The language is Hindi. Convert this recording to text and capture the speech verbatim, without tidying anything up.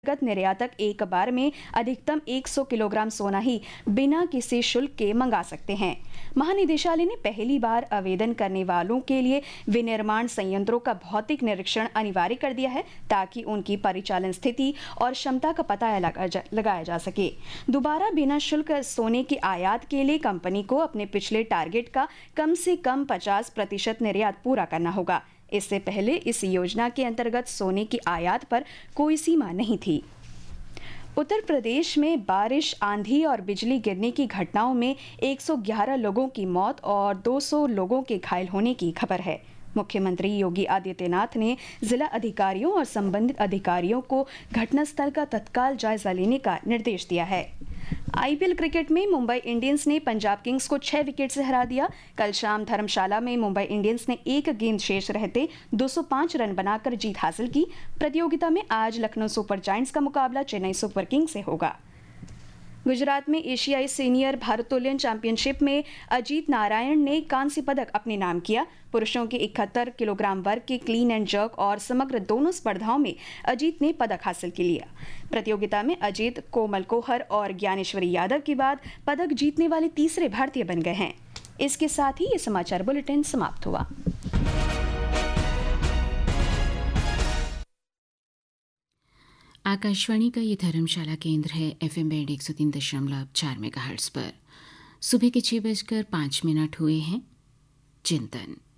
गत निर्यातक एक बार में अधिकतम सौ किलोग्राम सोना ही बिना किसी शुल्क के मंगा सकते हैं। महानिदेशालय ने पहली बार आवेदन करने वालों के लिए विनिर्माण संयंत्रों का भौतिक निरीक्षण अनिवार्य कर दिया है, ताकि उनकी परिचालन स्थिति और क्षमता का पता लगा जा, लगाया जा सके। दोबारा बिना शुल्क सोने की आयात के लिए कंपनी को अपने पिछले टारगेट का कम से कम पचास प्रतिशत निर्यात पूरा करना होगा। इससे पहले इस योजना के अंतर्गत सोने की आयात पर कोई सीमा नहीं थी। उत्तर प्रदेश में बारिश, आंधी और बिजली गिरने की घटनाओं में एक सौ ग्यारह लोगों की मौत और दो सौ लोगों के घायल होने की खबर है। मुख्यमंत्री योगी आदित्यनाथ ने जिला अधिकारियों और संबंधित अधिकारियों को घटनास्थल का तत्काल जायजा लेने का निर्देश दिया है। आईपीएल क्रिकेट में मुंबई इंडियंस ने पंजाब किंग्स को छह विकेट से हरा दिया। कल शाम धर्मशाला में मुंबई इंडियंस ने एक गेंद शेष रहते दो सौ पाँच रन बनाकर जीत हासिल की। प्रतियोगिता में आज लखनऊ सुपर जायंट्स का मुकाबला चेन्नई सुपर किंग्स से होगा। गुजरात में एशियाई सीनियर भारोत्तोलन चैंपियनशिप में अजीत नारायण ने कांस्य पदक अपने नाम किया। पुरुषों के इकहत्तर किलोग्राम वर्ग के क्लीन एंड जर्क और समग्र दोनों स्पर्धाओं में अजीत ने पदक हासिल कर लिया। प्रतियोगिता में अजीत, कोमल कोहर और ज्ञानेश्वरी यादव के बाद पदक जीतने वाले तीसरे भारतीय बन गए हैं। इसके साथ ही ये समाचार बुलेटिन समाप्त हुआ। आकाशवाणी का ये धर्मशाला केंद्र है। एफएम बैंड एक सौ तीन दशमलव चार मेगाहर्ट्ज पर सुबह के छह बजकर पाँच मिनट हुए हैं। चिंतन